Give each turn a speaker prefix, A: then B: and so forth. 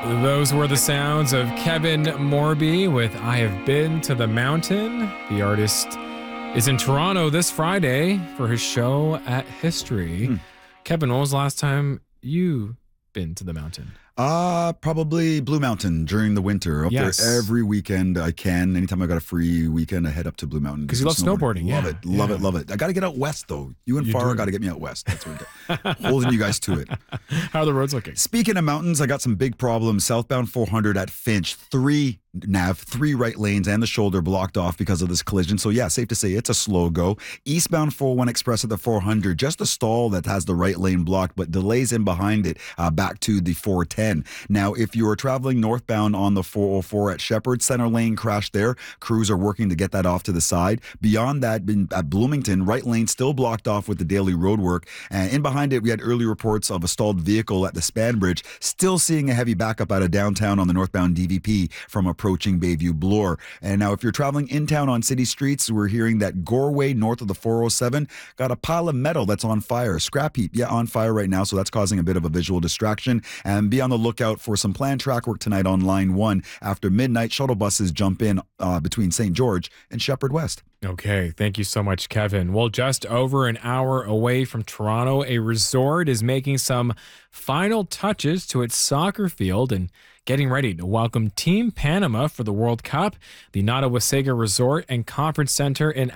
A: Those were the sounds of Kevin Morby with I Have Been to the Mountain. The artist is in Toronto this Friday for his show at History. Kevin, when was the last time you been to the mountain?
B: Probably Blue Mountain during the winter. Up there every weekend I can. Anytime I got a free weekend, I head up to Blue Mountain.
A: Because you love snowboarding.
B: Love it. I got to get out west, though. You and Farah got to get me out west. That's what holding you guys to it.
A: How are the roads looking?
B: Speaking of mountains, I got some big problems. Southbound 400 at Finch, three right lanes and the shoulder blocked off because of this collision. So yeah, safe to say it's a slow go. Eastbound 401 Express at the 400, just a stall that has the right lane blocked, but delays in behind it back to the 410. Now, if you are traveling northbound on the 404 at Shepherd, center lane crash there. Crews are working to get that off to the side. Beyond that, at Bloomington, right lane still blocked off with the daily road work. And in behind it, we had early reports of a stalled vehicle at the Span Bridge. Still seeing a heavy backup out of downtown on the northbound DVP from approaching Bayview Bloor. And now if you're traveling in town on city streets, we're hearing that Goreway north of the 407 got a pile of metal that's on fire. Scrap heap, on fire right now. So that's causing a bit of a visual distraction. And be on the lookout for some planned track work tonight on Line 1. After midnight, shuttle buses jump in between St. George and Shepherd West.
A: Okay, thank you so much, Kevin. Well, just over an hour away from Toronto, a resort is making some final touches to its soccer field and getting ready to welcome Team Panama for the World Cup. The Nottawasaga Resort and Conference Center in